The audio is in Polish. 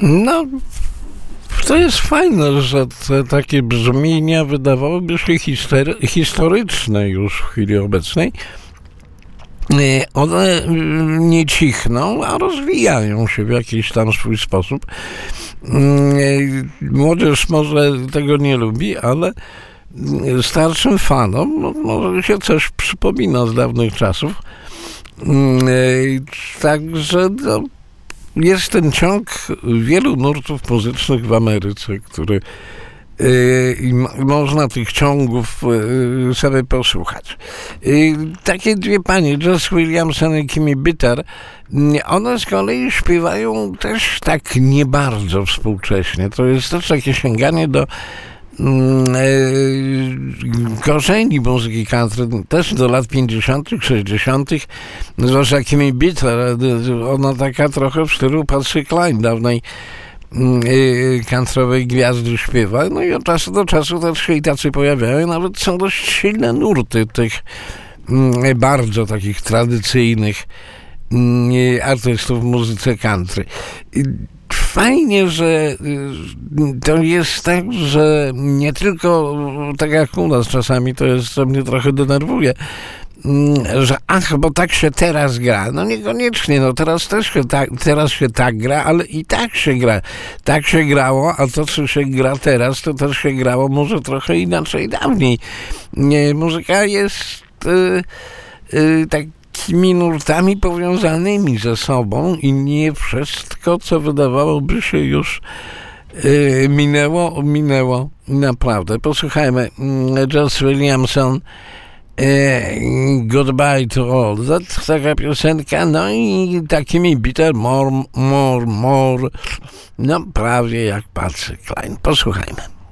No, to jest fajne, że te takie brzmienia wydawałyby się historyczne już w chwili obecnej. One nie cichną, a rozwijają się w jakiś tam swój sposób. Młodzież może tego nie lubi, ale starszym fanom może się coś przypomina z dawnych czasów. Także jest ten ciąg wielu nurtów muzycznych w Ameryce, który można tych ciągów sobie posłuchać. Takie dwie panie, Jess Williamson i Kimmy Bitter, one z kolei śpiewają też tak nie bardzo współcześnie. To jest też takie sięganie do korzeni muzyki country, też do lat 50., 60., zwłaszcza Kimmy Bitter, ona taka trochę w stylu Patsy Cline, dawnej countrywej gwiazdy śpiewa, no i od czasu do czasu też się i tacy pojawiają, nawet są dość silne nurty tych bardzo takich tradycyjnych artystów w muzyce country. Fajnie, że to jest tak, że nie tylko, tak jak u nas czasami, to jest, co mnie trochę denerwuje, że bo tak się teraz gra. No niekoniecznie, no teraz się tak gra, ale i tak się gra. Tak się grało, a to, co się gra teraz, to też się grało może trochę inaczej dawniej. Muzyka jest takimi nurtami powiązanymi ze sobą i nie wszystko, co wydawałoby się już minęło naprawdę. Posłuchajmy Jess Williamson, Goodbye to All That, taka piosenka, no i takimi Bitter, more, no prawie jak Patsy Cline. Posłuchajmy.